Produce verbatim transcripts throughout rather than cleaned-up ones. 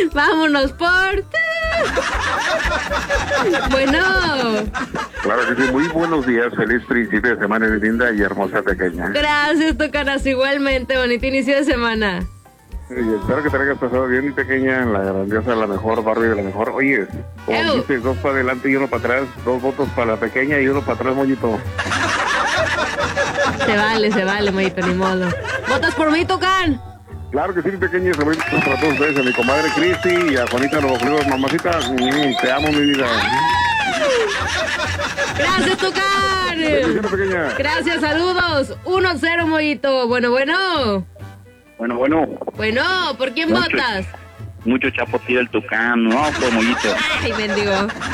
Vámonos por... Bueno. Claro que sí, muy buenos días, feliz principio de semana, mi linda y hermosa pequeña. Gracias, Tocanas, igualmente, bonito inicio de semana. Y espero que te hayas pasado bien, mi pequeña, la grandiosa, la mejor, Barbie de la mejor. Oye, como dijiste, dos para adelante y uno para atrás, dos votos para la pequeña y uno para atrás, mollito. Se vale, se vale, mollito, ni modo. ¿Votas por mí, Tocan? Claro que sí, mi pequeña, se lo voy a para todos ustedes, a mi comadre Cristi y a Juanita Nuevo Fríos, mamacita, mm, te amo, mi vida. Gracias, Tocan. Gracias, saludos. uno cero, mollito. Bueno, bueno. Bueno, bueno. Bueno, ¿por quién mucho, votas? Mucho chapo tira el Tucán, no, por mollito. Ay, mendigo.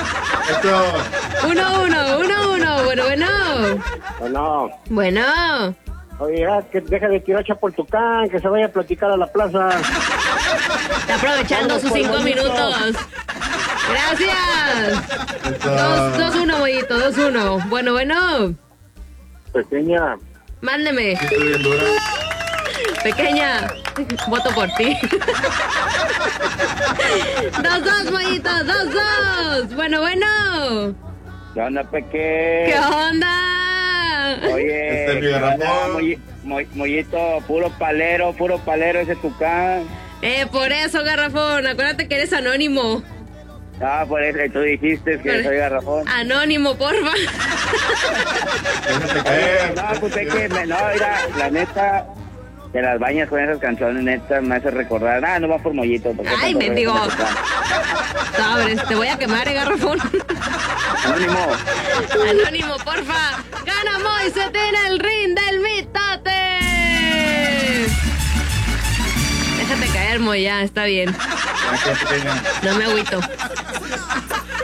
Uno, uno, uno, uno. Bueno, bueno. Bueno. Bueno. Oye, que deje de tirar chapo el Tucán, que se vaya a platicar a la plaza. Está aprovechando sus cinco minutos. Gracias. Dos, dos, uno, mollito, dos, uno. Bueno, bueno. Pequeña. Mándeme. Pequeña, voto por ti. Dos, dos, mollito, dos, dos. Bueno, bueno. ¿Qué onda, Peque? ¿Qué onda? Oye, este ¿qué onda, moll, moll, mollito? Puro palero, puro palero ese Tucán. Eh, por eso, Garrafón. Acuérdate que eres anónimo. Ah, por eso tú dijiste que soy Garrafón. Anónimo, porfa. Déjate caer. No, pues Peque, no, mira, la neta... De las bañas con esas canciones, neta, me hace recordar. Ah, no va por mollito. Ay, mendigo. Sabres, te voy a quemar, eh, Garrafón. Anónimo. Anónimo, porfa. Gana Moy, se tiene el ring del mitote. Déjate caer, Moy, ya, está bien. No me agüito.